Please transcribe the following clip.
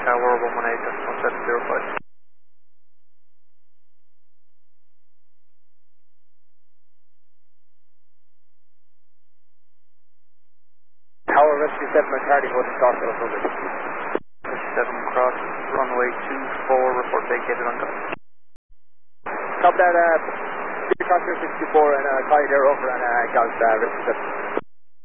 Tower 118.1705. Tower Rescue 7 McCarty, go to start for the public. 7 cross, runway 24, report vacated on go. Top that, Cross 64 and Kyle there over and Gals Rescue 7.